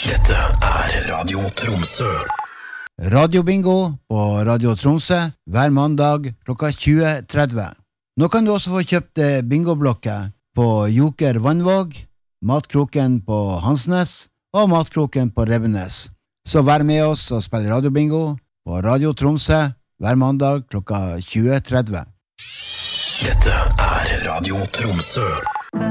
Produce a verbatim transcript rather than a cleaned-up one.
Dette er Radio Tromsø. Radiobingo på Radio Tromsø hver mandag klokka tjue tretti. Nå kan du også få kjøpt bingoblokker på Joker Vannvåg, Matkroken på Hansnes og Matkroken på Rebbenes. Så vær med oss og spill radiobingo på Radio Tromsø hver mandag klokka tjue tretti. Dette er Radio Tromsø.